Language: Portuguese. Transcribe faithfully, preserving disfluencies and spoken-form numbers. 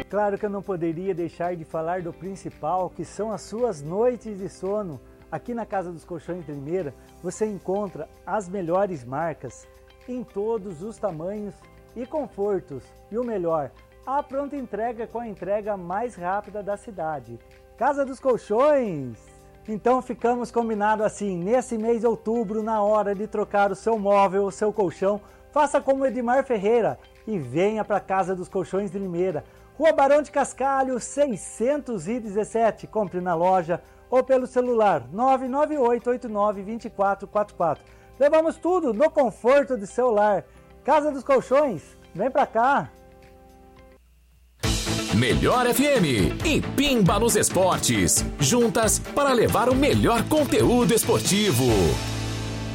Claro que eu não poderia deixar de falar do principal, que são as suas noites de sono. Aqui na Casa dos Colchões de Limeira, você encontra as melhores marcas em todos os tamanhos e confortos. E o melhor, a pronta entrega com a entrega mais rápida da cidade. Casa dos Colchões! Então ficamos combinados assim, nesse mês de outubro, na hora de trocar o seu móvel, o seu colchão, faça como Edmar Ferreira e venha para a Casa dos Colchões de Limeira. Rua Barão de Cascalho, seiscentos e dezessete. Compre na loja ou pelo celular nove nove oito oito nove dois quatro quatro quatro. Levamos tudo no conforto de seu lar. Casa dos Colchões, vem pra cá! Melhor F M e Pimba nos Esportes, juntas para levar o melhor conteúdo esportivo.